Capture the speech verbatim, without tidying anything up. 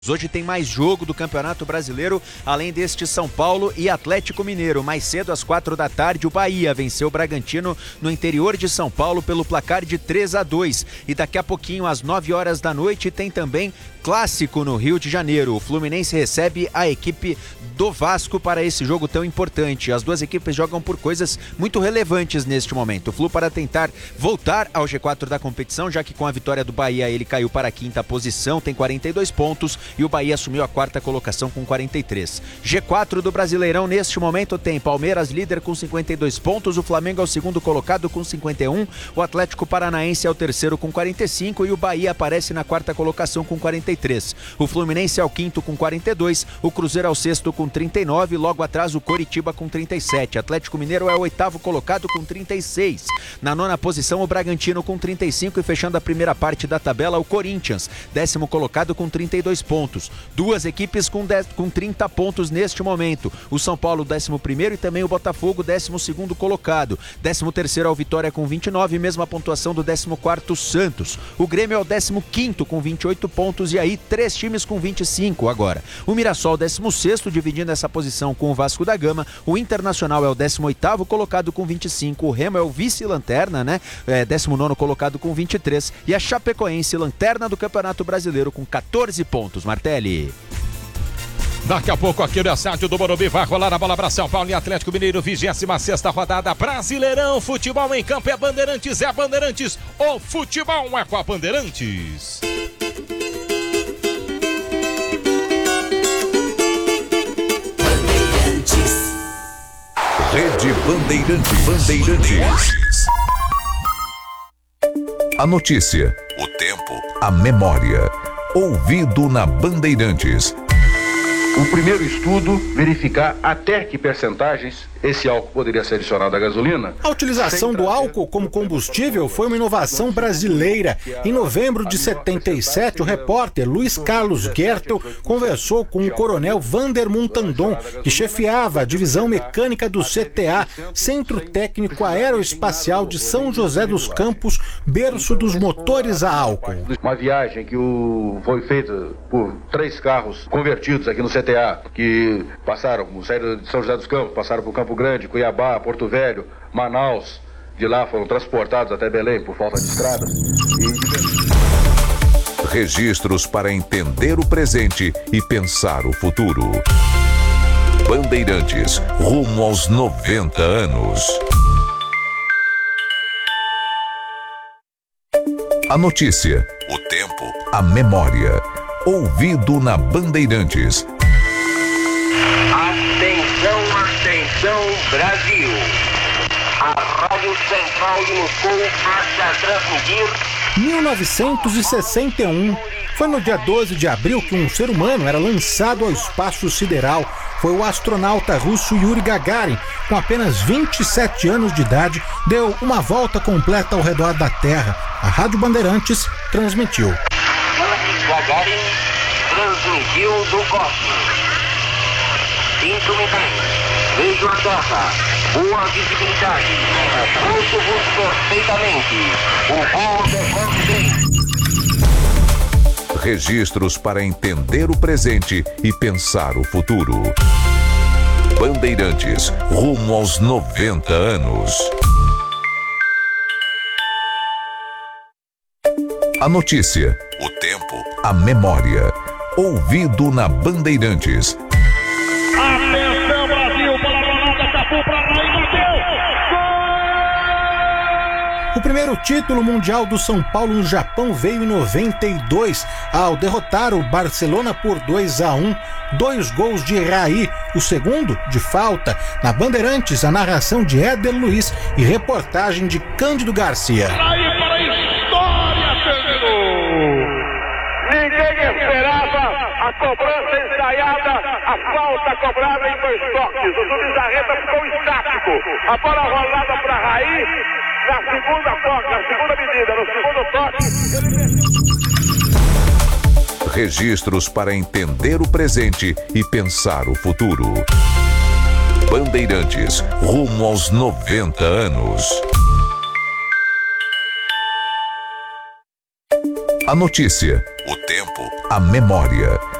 Hoje tem mais jogo do Campeonato Brasileiro, além deste São Paulo e Atlético Mineiro. Mais cedo, às quatro da tarde, o Bahia venceu o Bragantino no interior de São Paulo pelo placar de três a dois. E daqui a pouquinho, às nove horas da noite, tem também clássico no Rio de Janeiro. O Fluminense recebe a equipe do Vasco para esse jogo tão importante. As duas equipes jogam por coisas muito relevantes neste momento. O Flu para tentar voltar ao G quatro da competição, já que com a vitória do Bahia ele caiu para a quinta posição, tem quarenta e dois pontos, e o Bahia assumiu a quarta colocação com quarenta e três. G quatro do Brasileirão neste momento tem Palmeiras líder com cinquenta e dois pontos, o Flamengo é o segundo colocado com cinquenta e um, o Atlético Paranaense é o terceiro com quarenta e cinco e o Bahia aparece na quarta colocação com quarenta e três. O Fluminense é o quinto com quarenta e dois, o Cruzeiro é o sexto com trinta e nove, logo atrás o Coritiba com trinta e sete. Atlético Mineiro é o oitavo colocado com trinta e seis. Na nona posição o Bragantino com trinta e cinco e fechando a primeira parte da tabela o Corinthians, décimo colocado com trinta e dois pontos. Duas equipes com, dez, com trinta pontos neste momento. O São Paulo, décimo primeiro, e também o Botafogo, décimo segundo colocado. décimo terceiro é o Vitória com vinte e nove, mesma pontuação do décimo quarto Santos. O Grêmio é o décimo quinto com vinte e oito pontos, e aí três times com vinte e cinco agora. O Mirassol, décimo sexto, dividindo essa posição com o Vasco da Gama. O Internacional é o décimo oitavo colocado com vinte e cinco. O Remo é o vice-lanterna, né? É, décimo nono colocado com vinte e três. E a Chapecoense, lanterna do Campeonato Brasileiro, com quatorze pontos. Martelli. Daqui a pouco aqui no estádio do Morumbi vai rolar a bola para São Paulo e Atlético Mineiro, vigésima sexta rodada, Brasileirão, futebol em campo é Bandeirantes, é Bandeirantes, o futebol é com a Bandeirantes. Bandeirantes. Rede Bandeirantes. Bandeirantes. A notícia, o tempo, a memória, ouvido na Bandeirantes. O primeiro estudo, verificar até que percentagens esse álcool poderia ser adicionado à gasolina. A utilização do álcool como combustível foi uma inovação brasileira. Em novembro de setenta e sete, o repórter Luiz Carlos Gertel conversou com o coronel Vander Montandon, que chefiava a divisão mecânica do C T A, Centro Técnico Aeroespacial de São José dos Campos, berço dos motores a álcool. Uma viagem que o... foi feita por três carros convertidos aqui no C T A, que passaram, saíram de São José dos Campos, passaram por Campo Grande, Cuiabá, Porto Velho, Manaus. De lá foram transportados até Belém por falta de estrada. E... Registros para entender o presente e pensar o futuro. Bandeirantes, rumo aos noventa anos. A notícia, o tempo, a memória, ouvido na Bandeirantes. Atenção, atenção, Brasil! A Rádio Central de Moscou passa a transmitir... mil novecentos e sessenta e um. Foi no dia doze de abril que um ser humano era lançado ao espaço sideral. Foi o astronauta russo Yuri Gagarin, com apenas vinte e sete anos de idade, deu uma volta completa ao redor da Terra. A Rádio Bandeirantes transmitiu. Yuri Gagarin transmitiu do cosmos. Sinto-me bem, vejo a Terra, boa visibilidade, ouço-vos perfeitamente, o voo decorre bem. Registros para entender o presente e pensar o futuro. Bandeirantes, rumo aos noventa anos. A notícia, o tempo, a memória, ouvido na Bandeirantes. Atenção, Brasil, para a bolada, Capu para lá e bateu! O primeiro título mundial do São Paulo no Japão veio em noventa e dois, ao derrotar o Barcelona por dois a um, dois gols de Raí, o segundo de falta. Na Bandeirantes, a narração de Éder Luiz e reportagem de Cândido Garcia. Raí para a história, Cândido! Ninguém esperava a cobrança ensaiada, a falta cobrada em dois toques. O Subizarreta ficou estático. A bola rolada para Raí, na segunda toque, na segunda medida, no segundo toque. Registros para entender o presente e pensar o futuro. Bandeirantes, rumo aos noventa anos. A notícia, o tempo, a memória,